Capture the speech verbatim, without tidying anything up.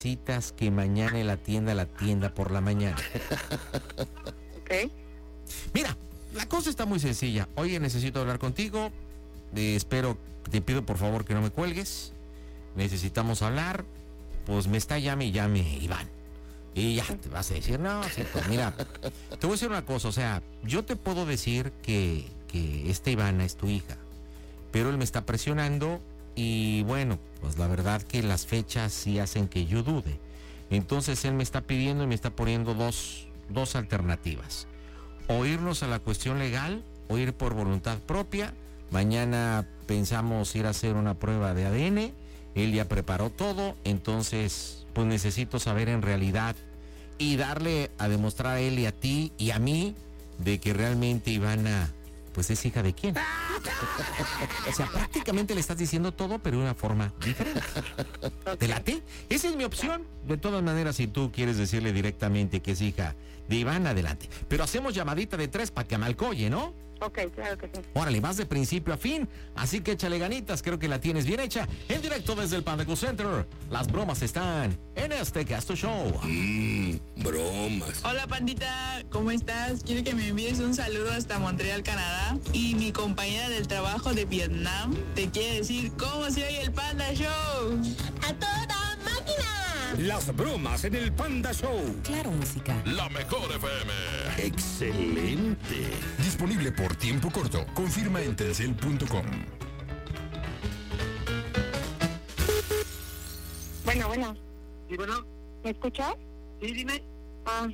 necesitas que mañana él atienda la tienda por la mañana? Ok. Mira, la cosa está muy sencilla. Oye, necesito hablar contigo. Eh, espero, te pido por favor que no me cuelgues. Necesitamos hablar. Pues me está llame y llame Iván. Y ya te vas a decir, no, sí, pues mira, te voy a decir una cosa, o sea, yo te puedo decir que, que esta Ivana es tu hija, pero él me está presionando y bueno, pues la verdad que las fechas sí hacen que yo dude. Entonces él me está pidiendo y me está poniendo dos, dos alternativas. O irnos a la cuestión legal o ir por voluntad propia. Mañana pensamos ir a hacer una prueba de A D N, él ya preparó todo, entonces pues necesito saber en realidad y darle a demostrar a él y a ti y a mí de que realmente Ivana pues es hija de quién. O sea, prácticamente le estás diciendo todo, pero de una forma diferente. ¿Te late? Esa es mi opción. De todas maneras, si tú quieres decirle directamente que es hija de Iván, adelante. Pero hacemos llamadita de tres para que amalcoye, ¿no? Ok, claro que sí. Órale, vas de principio a fin, así que échale ganitas, creo que la tienes bien hecha. En directo desde el Panda Cool Center, las bromas están en este Casto Show. Mmm, bromas. Hola pandita, ¿cómo estás? Quiero que me envíes un saludo hasta Montreal, Canadá. Y mi compañera del trabajo de Vietnam te quiere decir cómo se oye el Panda Show. ¡A toda máquina! Las bromas en el Panda Show. Claro, música. La mejor F M. Excelente. Disponible por tiempo corto. Confirma en telcel punto com. Bueno, bueno. ¿Sí, bueno? ¿Me escuchas? Sí, dime. Ah,